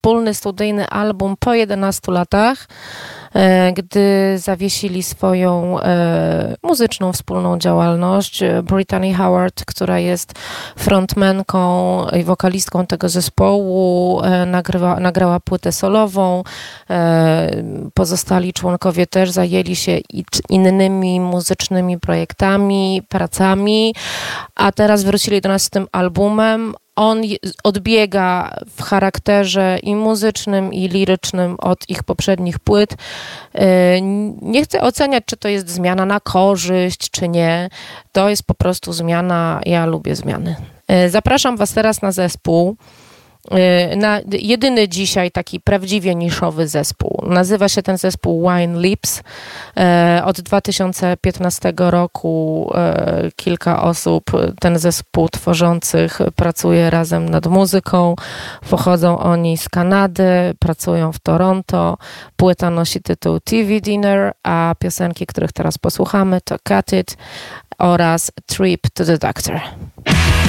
wspólny studyjny album po 11 latach, gdy zawiesili swoją muzyczną wspólną działalność. Brittany Howard, która jest frontmanką i wokalistką tego zespołu, nagrała płytę solową. Pozostali członkowie też zajęli się innymi muzycznymi projektami, pracami, a teraz wrócili do nas z tym albumem. On odbiega w charakterze i muzycznym, i lirycznym od ich poprzednich płyt. Nie chcę oceniać, czy to jest zmiana na korzyść, czy nie. To jest po prostu zmiana. Ja lubię zmiany. Zapraszam Was teraz na zespół. Na jedyny dzisiaj taki prawdziwie niszowy zespół. Nazywa się ten zespół Wine Lips. Od 2015 roku kilka osób, ten zespół tworzących, pracuje razem nad muzyką. Pochodzą oni z Kanady, pracują w Toronto. Płyta nosi tytuł TV Dinner, a piosenki, których teraz posłuchamy, to Cut It oraz Trip to the Doctor.